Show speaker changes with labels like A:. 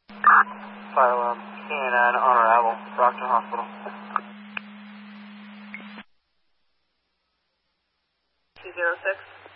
A: Fire alarm, K9 on arrival, Brockton Hospital.
B: 206.